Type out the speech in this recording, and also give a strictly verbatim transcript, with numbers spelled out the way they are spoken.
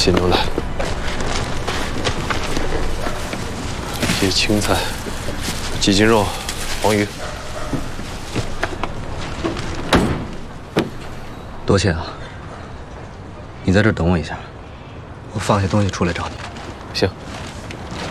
些牛奶，一些青菜，几斤肉，黄鱼。 多谢啊！你在这儿等我一下，我放下东西出来找你。 行。